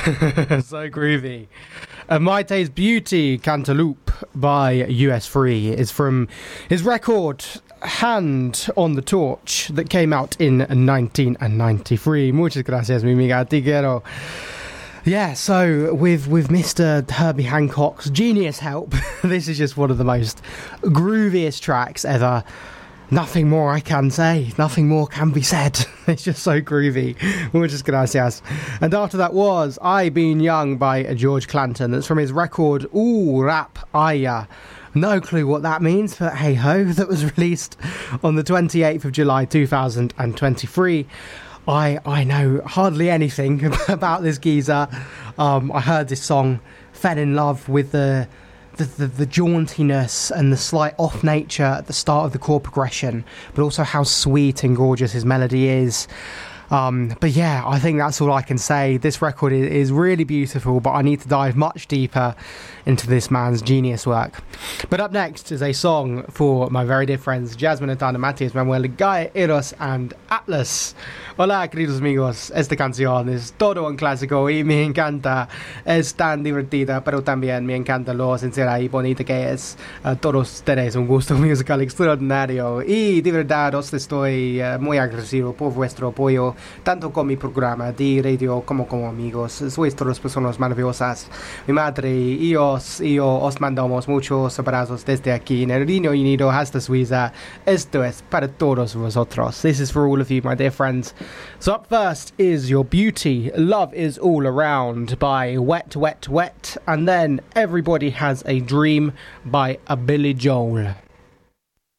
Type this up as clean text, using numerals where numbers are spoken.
So groovy. Maite's Beauty, Cantaloupe by US3 is from his record Hand on the Torch that came out in 1993. Muchas gracias, mi amiga, te quiero. Yeah, so with Mr. Herbie Hancock's genius help, this is just one of the most grooviest tracks ever. Nothing more I can say. Nothing more can be said. It's just so groovy. Muchas gracias. And after that was I Been Young by George Clanton. That's from his record Rap Aya. No clue what that means, but hey ho. That was released on the 28th of July 2023. I know hardly anything about this geezer. I heard this song, fell in love with the jauntiness and the slight off nature at the start of the chord progression, but also how sweet and gorgeous his melody is. But yeah, I think that's all I can say. This record is really beautiful, but I need to dive much deeper into this man's genius work. But up next is a song for my very dear friends Jasmine Atana, Matias, Manuel, Guy, Eros and Atlas. Hola, queridos amigos. Esta canción es todo un clásico y me encanta. Es tan divertida, pero también me encanta lo sincera y bonita que es. Todos tenéis un gusto musical extraordinario y de verdad os estoy muy agradecido por vuestro apoyo, tanto con mi programa de radio como amigos. Sois todas personas maravillosas. Mi madre y yo os mandamos muchos abrazos desde aquí en el Reino Unido hasta Suiza. Esto es para todos vosotros. This is for all of you, my dear friends. So up first is Your Beauty, Love Is All Around by Wet, Wet, Wet, and then Everybody Has a Dream by Billy Joel.